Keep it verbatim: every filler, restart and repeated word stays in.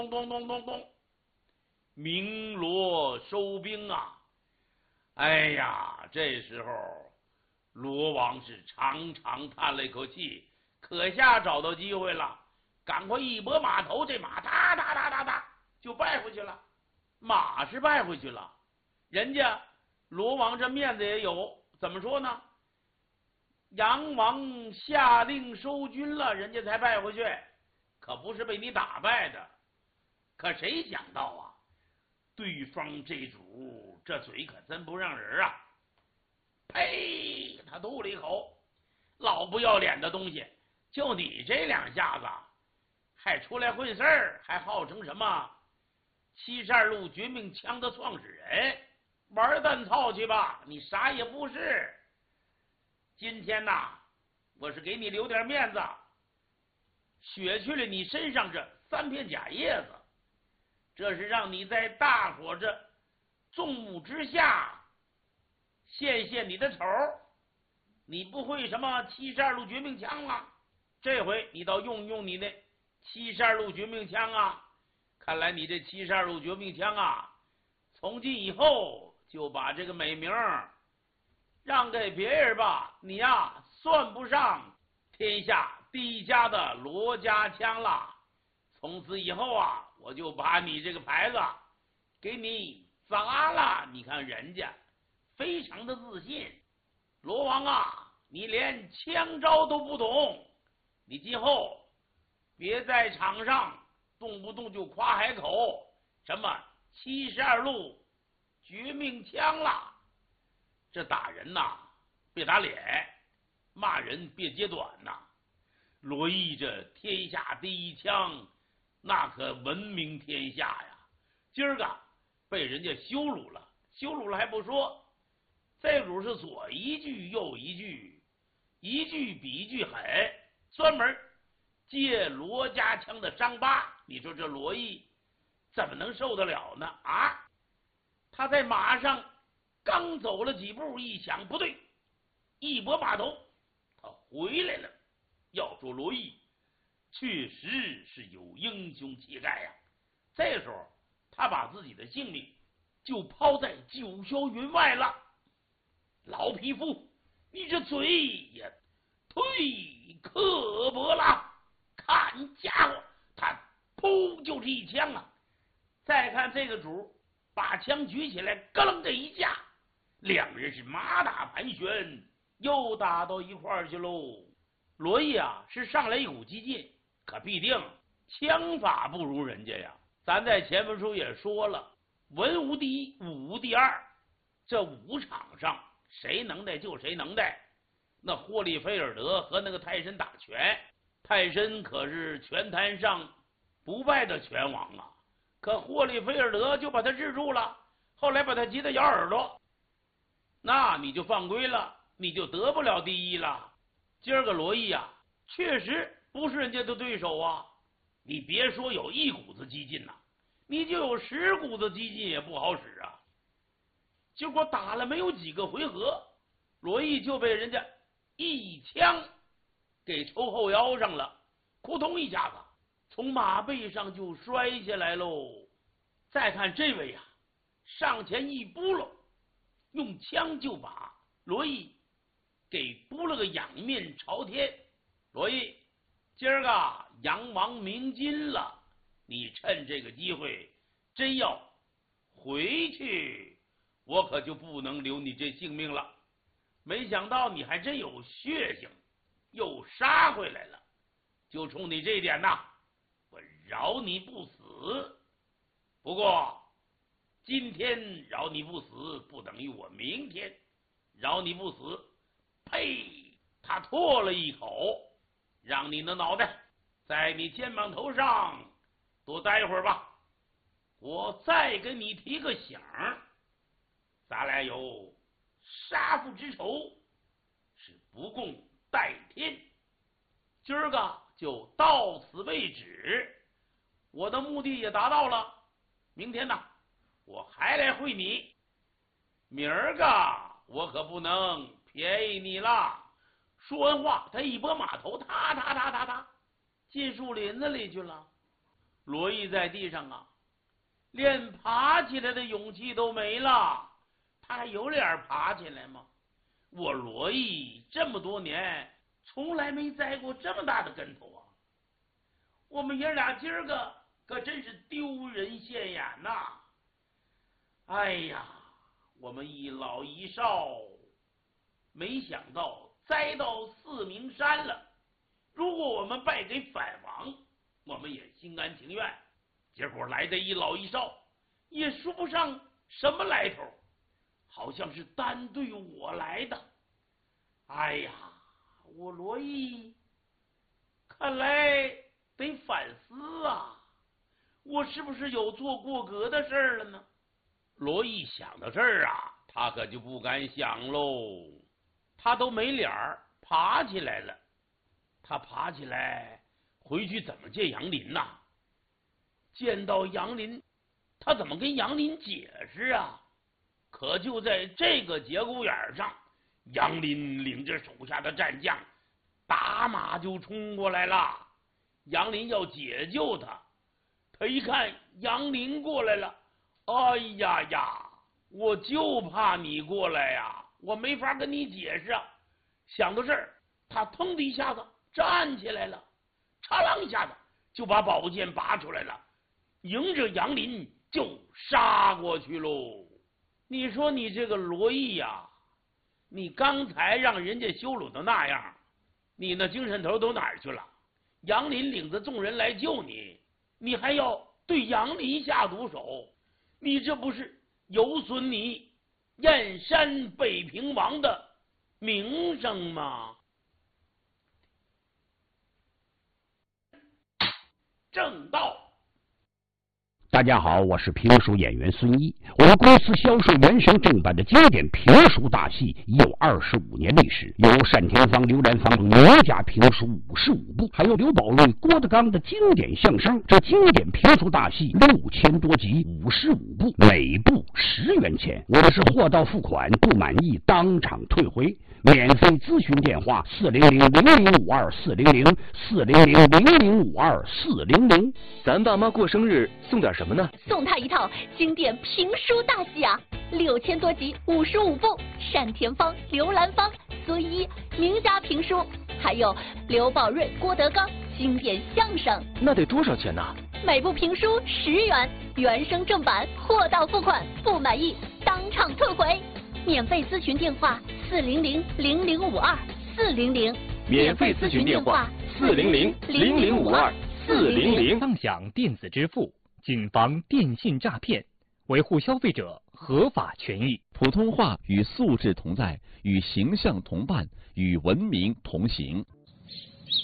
咚咚咚咚咚，鸣锣收兵啊！哎呀，这时候罗王是长长叹了一口气，可下找到机会了，赶快一拨马头，这马哒哒哒哒哒就败回去了。马是败回去了，人家罗王这面子也有，怎么说呢？杨王下令收军了，人家才败回去，可不是被你打败的。可谁想到啊，对方这主这嘴可真不让人啊！呸！他吐了一口，老不要脸的东西，就你这两下子还出来混事儿，还号称什么七十二路绝命枪的创始人，玩蛋操去吧，你啥也不是。今天呐，我是给你留点面子，削去了你身上这三片假叶子，这是让你在大伙这众目之下献献你的丑。你不会什么七十二路绝命枪啊，这回你倒用用你那七十二路绝命枪啊！看来你这七十二路绝命枪啊，从今以后就把这个美名让给别人吧，你呀、啊、算不上天下第一家的罗家枪了。从此以后啊，我就把你这个牌子给你砸了。你看人家非常的自信，罗王啊，你连枪招都不懂，你今后别在场上动不动就夸海口什么七十二路绝命枪了。这打人呐，别打脸；骂人别揭短呐。罗毅这天下第一枪，那可闻名天下呀。今儿个被人家羞辱了，羞辱了还不说，这主是左一句右一句，一句比一句狠，专门揭罗家枪的伤疤。你说这罗毅怎么能受得了呢？啊！他在马上刚走了几步，一想不对，一拨马头，他回来了。要说罗毅确实是有英雄气概呀，这时候他把自己的性命就抛在九霄云外了。老匹夫，你这嘴也忒刻薄了！看家伙，他噗就是一枪啊！再看这个主把枪举起来，咯楞这一架，两人是马打盘旋，又打到一块儿去喽。罗毅啊，是上来一股激进，可必定枪法不如人家呀。咱在前文书也说了，文无第一，武无第二，这武场上谁能耐就谁能耐。那霍利菲尔德和那个泰森打拳，泰森可是拳坛上不败的拳王啊，可霍利菲尔德就把他制住了，后来把他急得咬耳朵，那你就犯规了，你就得不了第一了。今儿个罗毅啊，确实不是人家的对手啊。你别说有一股子激进呐、啊，你就有十股子激进也不好使啊。结果打了没有几个回合，罗毅就被人家一枪给抽后腰上了，扑通一下子从马背上就摔下来喽。再看这位啊，上前一扑噜，用枪就把罗毅给扑了个仰面朝天。罗毅，今儿个杨王鸣金了，你趁这个机会真要回去，我可就不能留你这性命了。没想到你还真有血性，又杀回来了。就冲你这一点呐，我饶你不死。不过今天饶你不死，不等于我明天饶你不死。呸！他唾了一口，让你的脑袋在你肩膀头上多待一会儿吧，我再给你提个醒，咱俩有杀父之仇，是不共戴天。今儿个就到此为止，我的目的也达到了。明天呢，我还来会你，明儿个我可不能便宜你了。说完话，他一拨马头，踏踏踏踏踏进树林子里去了。 罗毅在地上啊，连爬起来的勇气都没了，他还有脸爬起来吗？我罗毅这么多年从来没栽过这么大的跟头啊！我们爷俩今儿个可真是丢人现眼呐、啊！哎呀，我们一老一少，没想到栽到四明山了。如果我们败给反王，我们也心甘情愿。结果来的一老一少，也说不上什么来头，好像是单对我来的。哎呀，我罗毅看来得反思啊，我是不是有做过格的事儿了呢？罗毅想到这儿啊，他可就不敢想喽，他都没脸儿爬起来了。他爬起来回去怎么见杨林呐、啊？见到杨林，他怎么跟杨林解释啊？可就在这个节骨眼上，杨林领着手下的战将打马就冲过来了。杨林要解救他，他一看杨林过来了，哎呀呀，我就怕你过来呀，我没法跟你解释啊。想到这儿，他腾的一下子站起来了，嚓啷一下子就把宝剑拔出来了，迎着杨林就杀过去喽。你说你这个罗毅呀，你刚才让人家羞辱的那样，你那精神头都哪儿去了？杨林领着众人来救你，你还要对杨林下毒手，你这不是有损你燕山北平王的名声吗？正道。 大家好，我是评书演员孙一。我们公司销售原声正版的经典评书大戏已有二十五年历史，有单田芳、刘兰芳名家评书五十五部，还有刘宝瑞、郭德纲的经典相声。这经典评书大戏六千多集，五十五部，每部十元钱。我们是货到付款，不满意当场退回。免费咨询电话：四零零零零五二四零零四零零零零五二四零零。 咱爸妈过生日送点什么呢？ 送他一套经典评书大戏啊，六千多集，五十五部，单田芳、刘兰芳、孙一名家评书，还有刘宝瑞、郭德纲经典相声。 那得多少钱呢？ 每部评书十元，原声正版，货到付款，不满意当场退回。免费咨询电话：四零零零零五二四零零。 免费咨询电话：四零零零零五二四零零。 畅享电子支付，谨防电信诈骗，维护消费者合法权益。 普通话与素质同在，与形象同伴，与文明同行。